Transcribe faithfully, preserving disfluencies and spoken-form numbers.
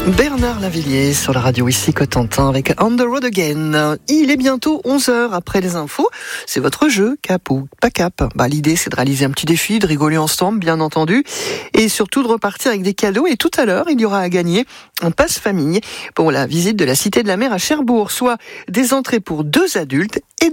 Bernard Lavilliers sur la radio ici Cotentin avec On the Road Again. Il est bientôt onze heures après les infos. C'est votre jeu, cap ou pas cap. Bah, l'idée c'est de réaliser un petit défi, de rigoler ensemble bien entendu et surtout de repartir avec des cadeaux. Et tout à l'heure il y aura à gagner un passe-famille pour la visite de la Cité de la Mer à Cherbourg, soit des entrées pour deux adultes et deux